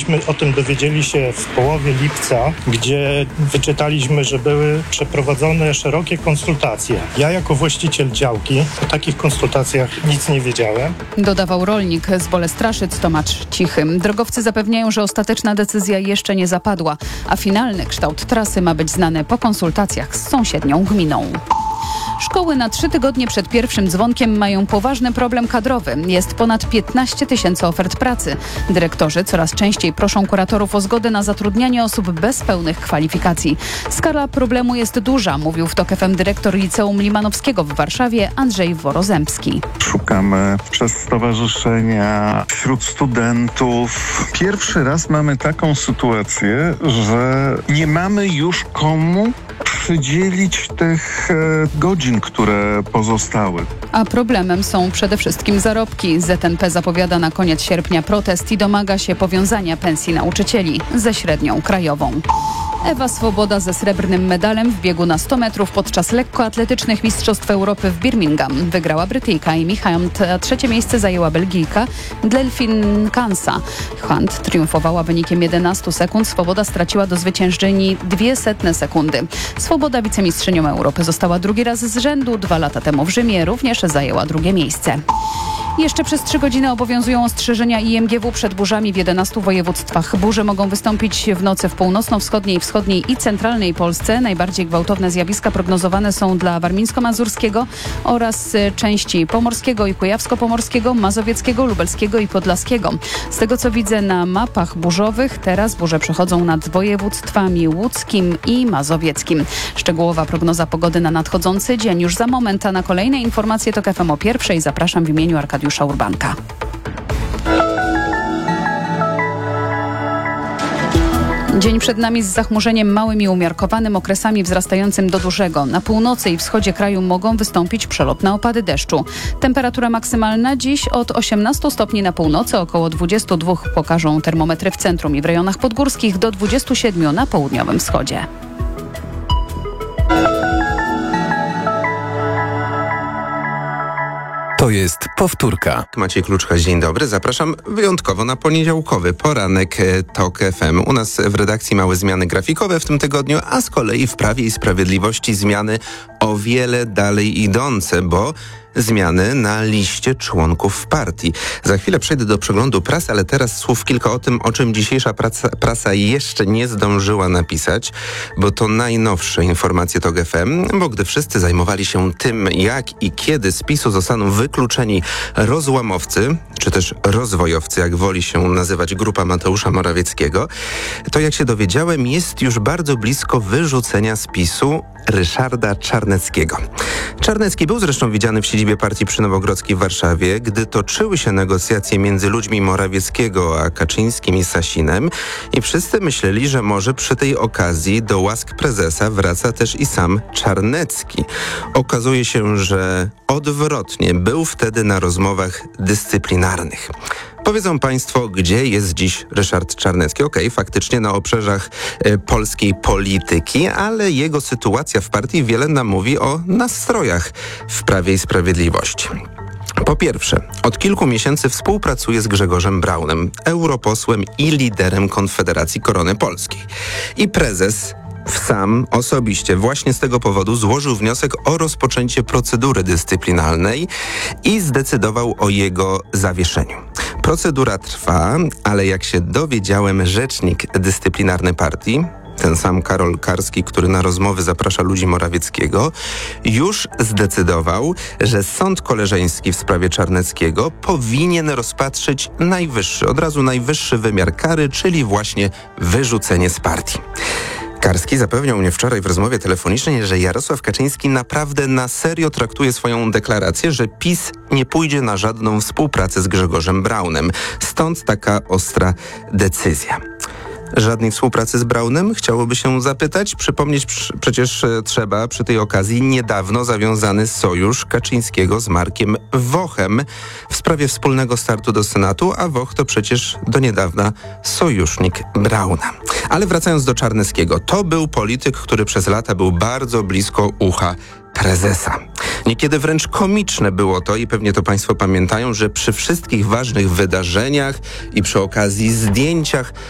Myśmy o tym dowiedzieli się w połowie lipca, gdzie wyczytaliśmy, że były przeprowadzone szerokie konsultacje. Ja jako właściciel działki o takich konsultacjach nic nie wiedziałem. Dodawał rolnik z Bolestraszyc Tomasz Cichy. Drogowcy zapewniają, że ostateczna decyzja jeszcze nie zapadła, a finalny kształt trasy ma być znany po konsultacjach z sąsiednią gminą. Szkoły na 3 tygodnie przed pierwszym dzwonkiem mają poważny problem kadrowy. Jest ponad 15 000 ofert pracy. Dyrektorzy coraz częściej proszą kuratorów o zgodę na zatrudnianie osób bez pełnych kwalifikacji. Skala problemu jest duża, mówił w TOK FM dyrektor Liceum Limanowskiego w Warszawie Andrzej Worozemski. Szukamy przez stowarzyszenia, wśród studentów. Pierwszy raz mamy taką sytuację, że nie mamy już komu przydzielić tych godzin, które pozostały. A problemem są przede wszystkim zarobki. ZNP zapowiada na koniec sierpnia protest i domaga się powiązania pensji nauczycieli ze średnią krajową. Ewa Swoboda ze srebrnym medalem w biegu na 100 metrów podczas lekkoatletycznych Mistrzostw Europy w Birmingham. Wygrała Brytyjka Amy Hunt, a trzecie miejsce zajęła Belgijka Delphine Kansa. Hunt triumfowała wynikiem 11 sekund, Swoboda straciła do zwyciężczyni 0,02 sekundy. Swoboda wicemistrzynią Europy została drugi raz z rzędu, 2 lata temu w Rzymie również zajęła drugie miejsce. Jeszcze przez 3 godziny obowiązują ostrzeżenia IMGW przed burzami w 11 województwach. Burze mogą wystąpić w nocy w północno-wschodniej, wschodniej i centralnej Polsce. Najbardziej gwałtowne zjawiska prognozowane są dla warmińsko-mazurskiego oraz części pomorskiego i kujawsko-pomorskiego, mazowieckiego, lubelskiego i podlaskiego. Z tego co widzę na mapach burzowych, teraz burze przechodzą nad województwami łódzkim i mazowieckim. Szczegółowa prognoza pogody na nadchodzący dzień już za moment, a na kolejne informacje TOK FM o 1:00 zapraszam w imieniu Arkadiusza Urbanka. Dzień przed nami z zachmurzeniem małym i umiarkowanym, okresami wzrastającym do dużego. Na północy i wschodzie kraju mogą wystąpić przelotne opady deszczu. Temperatura maksymalna dziś od 18 stopni na północy, około 22 pokażą termometry w centrum i w rejonach podgórskich, do 27 na południowym wschodzie. To jest powtórka. Maciej Kluczka, dzień dobry. Zapraszam wyjątkowo na poniedziałkowy poranek TOK FM. U nas w redakcji małe zmiany grafikowe w tym tygodniu, a z kolei w Prawie i Sprawiedliwości zmiany o wiele dalej idące, bo zmiany na liście członków partii. Za chwilę przejdę do przeglądu prasy, ale teraz słów kilka o tym, o czym dzisiejsza prasa jeszcze nie zdążyła napisać, bo to najnowsze informacje TOK FM, bo gdy wszyscy zajmowali się tym, jak i kiedy z PiS-u zostaną wykluczeni rozłamowcy, czy też rozwojowcy, jak woli się nazywać grupa Mateusza Morawieckiego, to jak się dowiedziałem, jest już bardzo blisko wyrzucenia z PiS-u Ryszarda Czarneckiego. Czarnecki był zresztą widziany w siedzibie partii przy Nowogrodzkiej w Warszawie, gdy toczyły się negocjacje między ludźmi Morawieckiego a Kaczyńskim i Sasinem i wszyscy myśleli, że może przy tej okazji do łask prezesa wraca też i sam Czarnecki. Okazuje się, że odwrotnie, był wtedy na rozmowach dyscyplinarnych. Powiedzą państwo, gdzie jest dziś Ryszard Czarnecki. Okej, faktycznie na obrzeżach polskiej polityki, ale jego sytuacja w partii wiele nam mówi o nastrojach w Prawie i Sprawiedliwości. Po pierwsze, od kilku miesięcy współpracuje z Grzegorzem Braunem, europosłem i liderem Konfederacji Korony Polskiej. I prezes sam osobiście właśnie z tego powodu złożył wniosek o rozpoczęcie procedury dyscyplinarnej i zdecydował o jego zawieszeniu. Procedura trwa, ale jak się dowiedziałem, rzecznik dyscyplinarny partii, ten sam Karol Karski, który na rozmowy zaprasza ludzi Morawieckiego, już zdecydował, że sąd koleżeński w sprawie Czarneckiego powinien rozpatrzyć od razu najwyższy wymiar kary, czyli właśnie wyrzucenie z partii. Karski zapewniał mnie wczoraj w rozmowie telefonicznej, że Jarosław Kaczyński naprawdę na serio traktuje swoją deklarację, że PiS nie pójdzie na żadną współpracę z Grzegorzem Braunem. Stąd taka ostra decyzja. Żadnej współpracy z Braunem? Chciałoby się zapytać. Przypomnieć przecież trzeba przy tej okazji niedawno zawiązany sojusz Kaczyńskiego z Markiem Wochem w sprawie wspólnego startu do Senatu, a Woch to przecież do niedawna sojusznik Brauna. Ale wracając do Czarneckiego, to był polityk, który przez lata był bardzo blisko ucha prezesa. Niekiedy wręcz komiczne było to i pewnie to państwo pamiętają, że przy wszystkich ważnych wydarzeniach i przy okazji zdjęciach